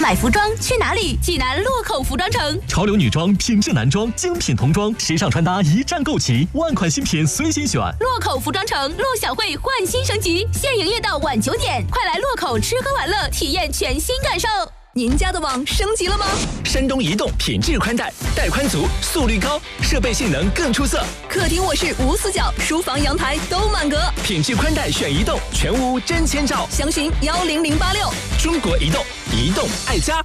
买服装去哪里？济南洛口服装城， 潮流女装、品质男装、精品童装、时尚穿搭一站购齐，万款新品随心选。 洛口服装城陆小慧焕新升级，现营业到晚9点，快来洛口吃喝玩乐，体验全新感受。您家的网升级了吗？ 山东移动品质宽带，带宽足，速率高，设备性能更出色。 客厅卧室无死角，书房阳台都满格。 品质宽带选移动，全屋真千兆。 详询10086。 中国移动，移动爱家。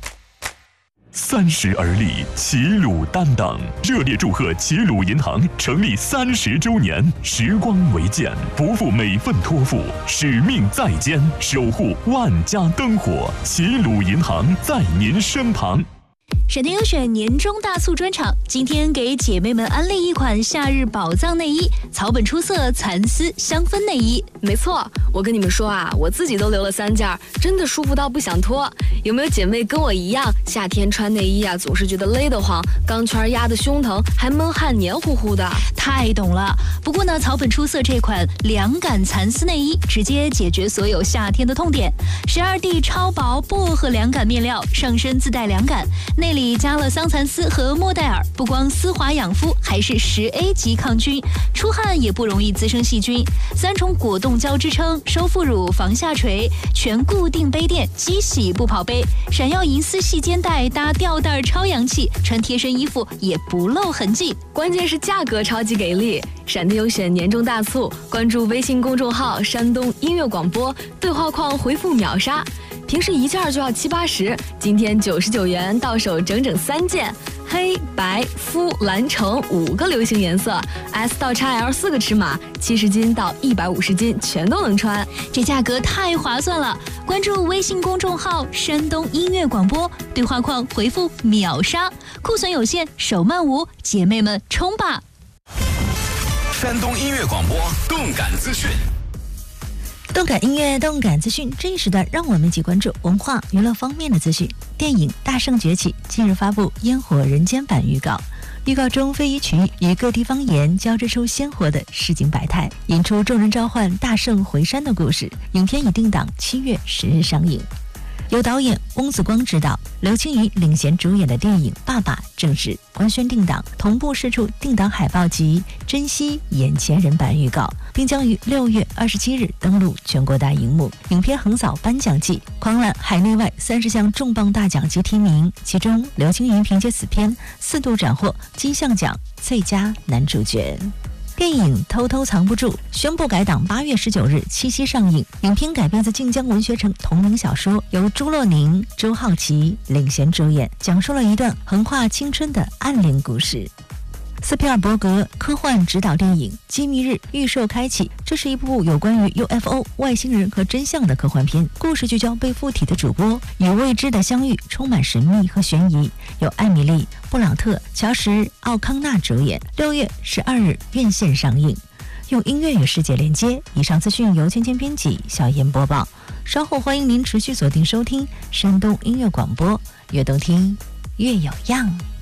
30而立，齐鲁担当，热烈祝贺齐鲁银行成立30周年！时光为鉴，不负每份托付，使命在肩，守护万家灯火。齐鲁银行在您身旁。 闪电优选年终大促专场，今天给姐妹们安利一款夏日宝藏内衣，草本出色蚕丝香氛内衣。 没错，我跟你们说啊，我自己都留了3件，真的舒服到不想脱。有没有姐妹跟我一样，夏天穿内衣啊，总是觉得勒得慌，钢圈压得胸疼，还闷汗黏糊糊的？ 太懂了。不过呢，草本出色这款凉感蚕丝内衣，直接解决所有夏天的痛点。12D 超薄薄荷凉感面料，上身自带凉感，内里加了桑蚕丝和莫代尔，不光丝滑养肤，还是10A 级抗菌，出汗也不容易滋生细菌。3重果冻胶支撑，收腹乳防下垂，全固定杯垫，机洗不跑杯，闪耀银丝细肩带搭吊带超洋气，穿贴身衣服也不露痕迹。 关键是价格超级给力！闪电优选年终大促，关注微信公众号山东音乐广播，对话框回复秒杀。平时1件就要70-80，今天99元到手整整3件，黑白肤蓝橙5个流行颜色 ，S 到 XL 4个尺码，70斤到150斤全都能穿， 这价格太划算了！关注微信公众号山东音乐广播，对话框回复秒杀，库存有限，手慢无，姐妹们冲吧！ 山东音乐广播，动感资讯。 动感音乐、动感资讯，这一时段让我们一起关注文化娱乐方面的资讯。电影《大圣崛起》近日发布烟火人间版预告，预告中非遗曲与各地方言交织出鲜活的市井百态，引出众人召唤大圣回山的故事。影片已定档7月10日上映。由导演翁子光执导，刘青云领衔主演的电影《爸爸》正式官宣定档，同步释出定档海报及珍惜眼前人版预告，并将于6月27日登陆全国大荧幕。影片横扫颁奖季，狂揽海内外30项重磅大奖及提名，其中刘青云凭借此片4度斩获金像奖最佳男主角。电影《偷偷藏不住》宣布改档8月19日七夕上映。影片改编自晋江文学城同名小说，由朱洛宁、周浩奇领衔主演，讲述了一段横跨青春的暗恋故事。斯皮尔伯格科幻指导电影《机密日》预售开启，这是一部有关于 UFO 外星人和真相的科幻片。故事聚焦被附体的主播与未知的相遇，充满神秘和悬疑。由艾米丽·布朗特、乔什·奥康纳主演，6月12日院线上映。用音乐与世界连接。以上资讯由芊芊编辑，小燕播报。稍后欢迎您持续锁定收听山东音乐广播，越动听越有样。